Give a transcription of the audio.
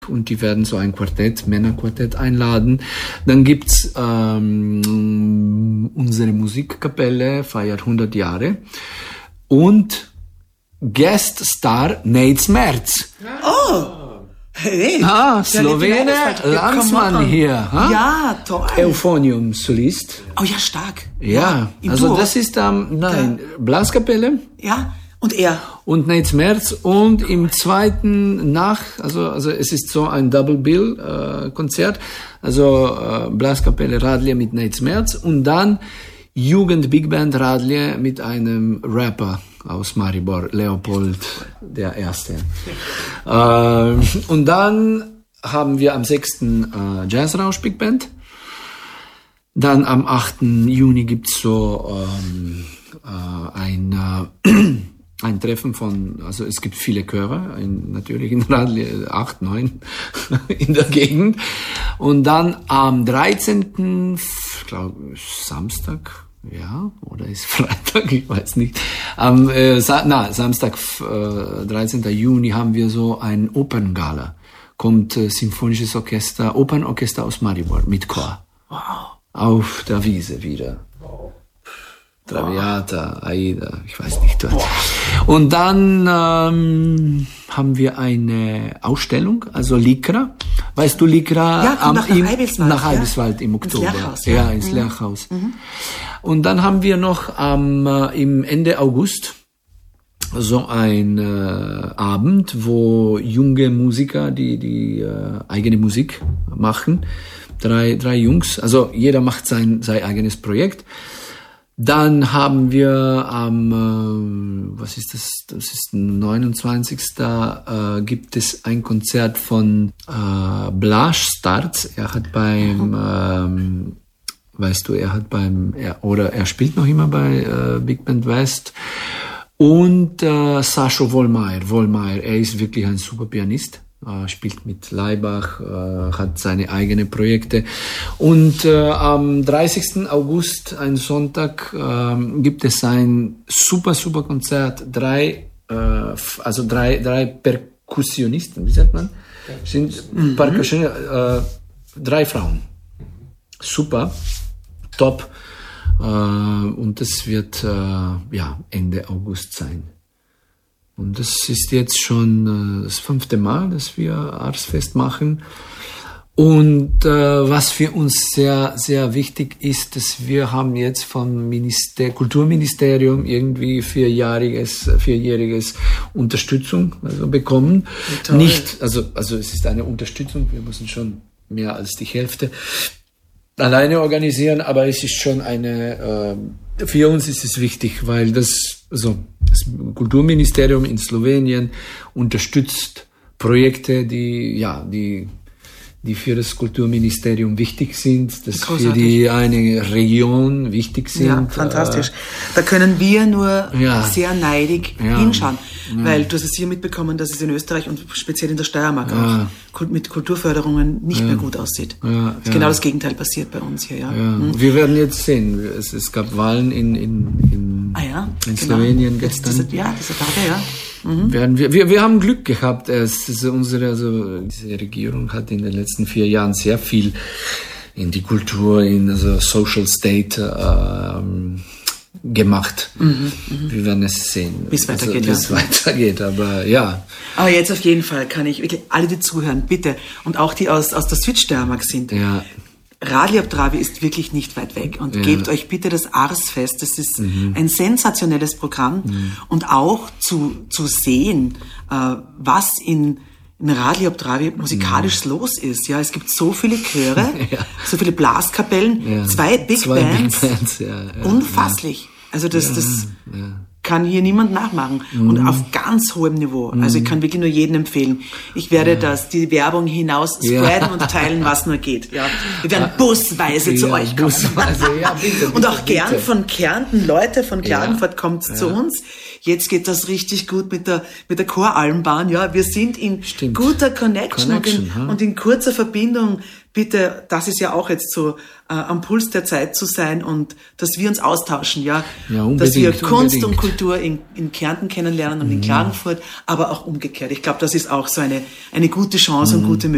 und die werden so ein Männerquartett einladen. Dann gibt's unsere Musikkapelle, feiert 100 Jahre. Und Guest Star Nate Smerz. Oh! Hey! Slowene Landsmann hier. Ha? Ja, toll. Euphonium-Solist. Oh ja, stark. Ja, also Duo. Das ist Blaskapelle. Ja, und er. Und Nate Smerz und im zweiten also es ist so ein Double Bill Konzert, also Blaskapelle Radlje mit Nate Smerz und dann Jugend Big Band Radlje mit einem Rapper aus Maribor, Leopold der Erste. Und dann haben wir am 6. Jazzrausch Big Band. Dann am 8. Juni gibt's so ein Treffen also es gibt viele Chöre, natürlich in Radlje, 8, 9 in der Gegend. Und dann am 13., ich glaube Samstag, ja, oder ist Freitag, ich weiß nicht. Am Samstag, 13. Juni haben wir so ein Operngala. Kommt Symphonisches Orchester, Opernorchester aus Maribor mit Chor. Wow. Auf der Wiese wieder. Traviata, Aida, ich weiß nicht dort. Und dann haben wir eine Ausstellung, also Likra. Weißt du, Likra? Ja, kommt nach Eibiswald im Oktober. Ins Lehrhaus. Ja, ins Lehrhaus. Mhm. Und dann haben wir noch im Ende August so ein Abend, wo junge Musiker die eigene Musik machen. Drei Jungs, also jeder macht sein eigenes Projekt. Dann haben wir was ist das? Das ist 29. Gibt es ein Konzert von Blaž Starc. Er hat er spielt noch immer bei Big Band West. Und Sašo Vollmeier, er ist wirklich ein super Pianist. Spielt mit Laibach, hat seine eigenen Projekte. Und am 30. August, ein Sonntag, gibt es ein super Konzert. Drei Perkussionisten, wie sagt man? Sind Percussion, 3 Frauen. Super, top. Und das wird Ende August sein. Und das ist jetzt schon das 5. Mal, dass wir Arsfest machen. Und was für uns sehr, sehr wichtig ist, dass wir haben jetzt vom Kulturministerium irgendwie vierjähriges Unterstützung bekommen. Nicht, also es ist eine Unterstützung, wir müssen schon mehr als die Hälfte alleine organisieren, aber es ist schon für uns ist es wichtig, weil das Kulturministerium in Slowenien unterstützt Projekte, die für das Kulturministerium wichtig sind, dass für die eine Region wichtig sind. Ja, fantastisch. Da können wir nur sehr neidig hinschauen, weil du hast es hier mitbekommen, dass es in Österreich und speziell in der Steiermark auch mit Kulturförderungen nicht mehr gut aussieht. Genau das Gegenteil passiert bei uns hier. Ja. Wir werden jetzt sehen. Es gab Wahlen in Slowenien gestern. Diese Tage, ja. Mhm. Wir haben Glück gehabt. Diese Regierung hat in den letzten 4 Jahren sehr viel in die Kultur, in Social State gemacht. Wir werden es sehen, wie es weitergeht. Aber ja. Aber jetzt auf jeden Fall kann ich wirklich alle, die zuhören, bitte, und auch die aus der Südsteiermark sind. Ja. Radlje ob Drave ist wirklich nicht weit weg und gebt euch bitte das Arsfest. Das ist ein sensationelles Programm und auch zu sehen, was in Radlje ob Drave musikalisch los ist. Ja, es gibt so viele Chöre, so viele Blaskapellen, 2 Big Bands. Unfasslich. Also das kann hier niemand nachmachen. Und auf ganz hohem Niveau. Also ich kann wirklich nur jedem empfehlen. Ich werde die Werbung hinaus spreaden und teilen, was nur geht. Ja. Wir werden busweise zu euch kommen. Bitte, und auch gern von Kärnten, Leute von Klagenfurt kommt zu uns. Jetzt geht das richtig gut mit der Choralmbahn. Ja, wir sind in guter Connection und in kurzer Verbindung. Bitte, das ist ja auch jetzt so am Puls der Zeit zu sein und dass wir uns austauschen, dass wir Kunst und Kultur in Kärnten kennenlernen und in Klagenfurt, aber auch umgekehrt. Ich glaube, das ist auch so eine gute Chance und gute Möglichkeit.